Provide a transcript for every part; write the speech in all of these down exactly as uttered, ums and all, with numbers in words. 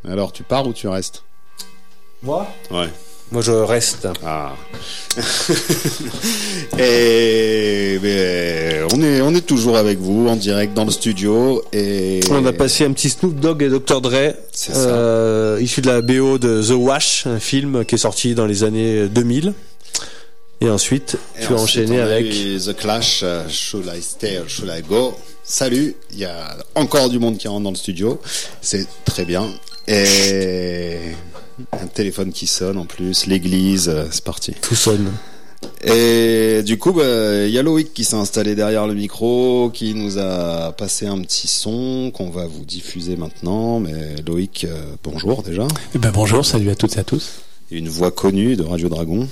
Alors, tu pars ou tu restes? Moi? Ouais. Moi, je reste. Ah. Et ben, on est on est toujours avec vous en direct dans le studio et on a passé un petit Snoop Dogg et docteur Dre, c'est ça. Euh, issu de la B O de The Wash, un film qui est sorti dans les années deux mille. Et ensuite, et tu as ensuite, enchaîné on a avec eu The Clash, uh, Should I Stay or Should I Go? Salut, il y a encore du monde qui rentre dans le studio, c'est très bien. Et un téléphone qui sonne en plus, l'église, c'est parti. Tout sonne. Et du coup, bah, y a Loïc qui s'est installé derrière le micro, qui nous a passé un petit son qu'on va vous diffuser maintenant. Mais Loïc, euh, bonjour déjà. Eh ben bonjour, salut à toutes et à tous. Une voix connue de Radio Dragon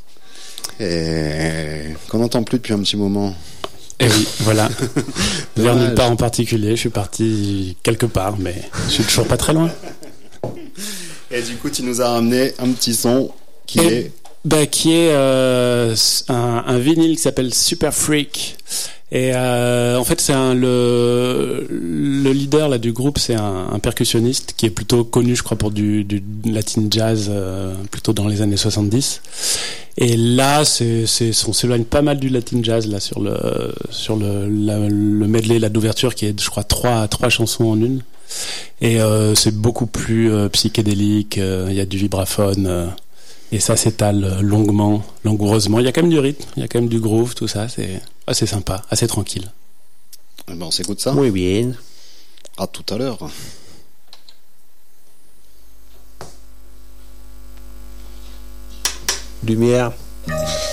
et qu'on n'entend plus depuis un petit moment. Et oui, voilà. Vers nulle part en particulier, je suis parti quelque part, mais je suis toujours pas très loin. Et du coup, tu nous as ramené un petit son qui et, est... Bah, qui est euh, un, un vinyle qui s'appelle Super Freak. Et euh, en fait, c'est un, le, le leader là du groupe, c'est un, un percussionniste qui est plutôt connu, je crois, pour du, du latin jazz, euh, plutôt dans les années soixante-dix. Et là, c'est, c'est, on s'éloigne pas mal du latin jazz là sur le sur le la, le medley là d'ouverture qui est, je crois, trois trois chansons en une. Et euh, c'est beaucoup plus euh, psychédélique. Il euh, y a du vibraphone. Euh, Et ça s'étale longuement, langoureusement. Il y a quand même du rythme, il y a quand même du groove, tout ça. C'est assez sympa, assez tranquille. Eh ben, on s'écoute ça. Muy bien. À tout à l'heure. Lumière.